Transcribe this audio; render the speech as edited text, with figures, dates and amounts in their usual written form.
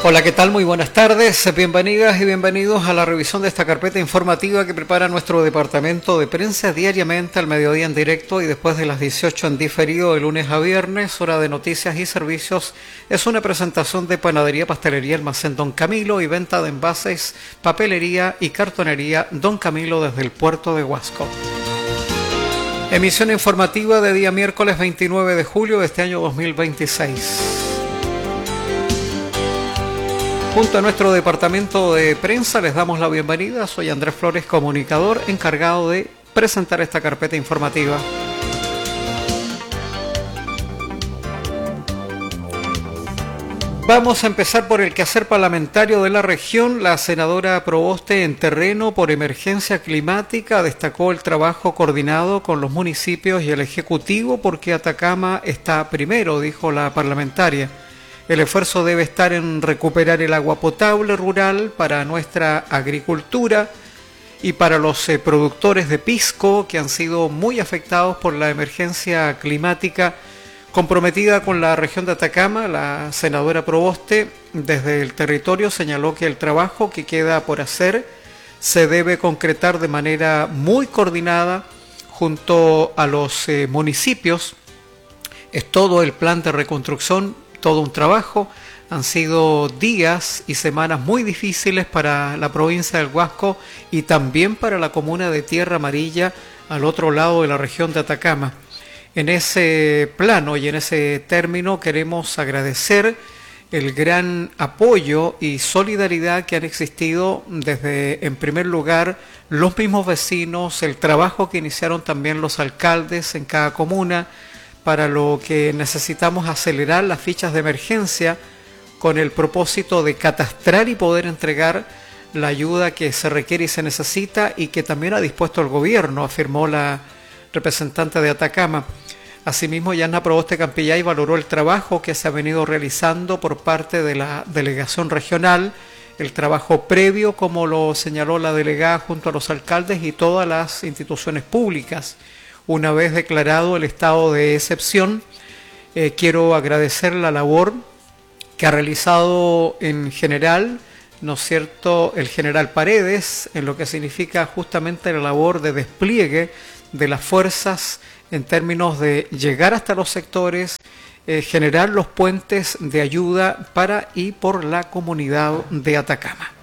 Hola, ¿qué tal? Muy buenas tardes, bienvenidas y bienvenidos a la revisión de esta carpeta informativa que prepara nuestro departamento de prensa diariamente al mediodía en directo y después de las 18 en diferido de lunes a viernes, hora de noticias y servicios. Es una presentación de Panadería, Pastelería Almacén Don Camilo y venta de envases, papelería y cartonería Don Camilo desde el puerto de Huasco. Emisión informativa de día miércoles 29 de julio de este año 2026. Junto a nuestro departamento de prensa les damos la bienvenida. Soy Andrés Flores, comunicador encargado de presentar esta carpeta informativa. Vamos a empezar por el quehacer parlamentario de la región. La senadora Proboste en terreno por emergencia climática destacó el trabajo coordinado con los municipios y el Ejecutivo porque Atacama está primero, dijo la parlamentaria. El esfuerzo debe estar en recuperar el agua potable rural para nuestra agricultura y para los productores de pisco que han sido muy afectados por la emergencia climática comprometida con la región de Atacama. La senadora Proboste desde el territorio señaló que el trabajo que queda por hacer se debe concretar de manera muy coordinada junto a los municipios. Es todo el plan de reconstrucción, todo un trabajo. Han sido días y semanas muy difíciles para la provincia del Huasco y también para la comuna de Tierra Amarilla al otro lado de la región de Atacama. En ese plano y en ese término queremos agradecer el gran apoyo y solidaridad que han existido desde, en primer lugar, los mismos vecinos, el trabajo que iniciaron también los alcaldes en cada comuna, para lo que necesitamos acelerar las fichas de emergencia con el propósito de catastrar y poder entregar la ayuda que se requiere y se necesita y que también ha dispuesto el gobierno, afirmó la representante de Atacama. Asimismo, Yanna Proboste Campillay valoró el trabajo que se ha venido realizando por parte de la delegación regional, el trabajo previo, como lo señaló la delegada, junto a los alcaldes y todas las instituciones públicas. Una vez declarado el estado de excepción, quiero agradecer la labor que ha realizado en general, ¿no es cierto?, el general Paredes, en lo que significa justamente la labor de despliegue de las fuerzas en términos de llegar hasta los sectores, generar los puentes de ayuda para y por la comunidad de Atacama.